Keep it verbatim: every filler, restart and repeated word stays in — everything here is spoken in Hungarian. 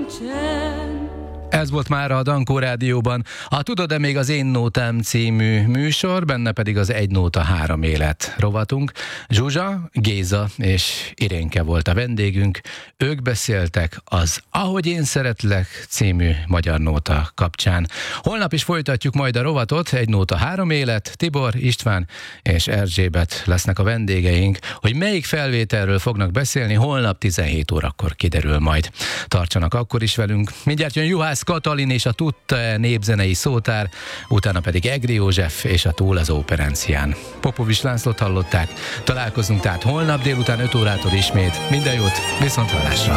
Ez volt már a Dankó Rádióban a Tudod-e még az Én Nótám című műsor, benne pedig az Egy Nóta Három Élet rovatunk. Zsuzsa, Géza és Irénke volt a vendégünk. Ők beszéltek az Ahogy én szeretlek című magyar nóta kapcsán. Holnap is folytatjuk majd a rovatot, Egy Nóta Három Élet, Tibor, István és Erzsébet lesznek a vendégeink. Hogy melyik felvételről fognak beszélni, holnap tizenhét órakor kiderül majd. Tartsanak akkor is velünk. Mindjárt jön Juhász Katalin és a Tudta népzenei szótár, utána pedig Egri József és a Túl az Óperencián. Popovics Lászlót hallották. Találkozunk tehát holnap délután öt órától ismét. Minden jót, viszonthallásra!